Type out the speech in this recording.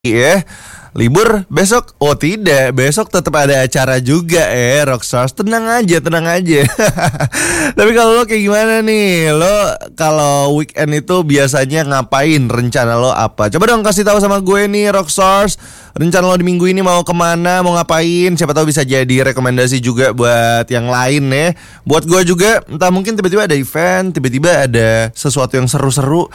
Ya, libur besok? Oh tidak, besok tetap ada acara juga Rockstars. Tenang aja, tenang aja. Tapi kalau lo kayak gimana nih? Lo kalau weekend itu biasanya ngapain? Rencana lo apa? Coba dong kasih tahu sama gue nih Rockstars. Rencana lo di minggu ini mau kemana? Mau ngapain? Siapa tahu bisa jadi rekomendasi juga buat yang lain ya. Buat gue juga, entah mungkin tiba-tiba ada event, tiba-tiba ada sesuatu yang seru-seru.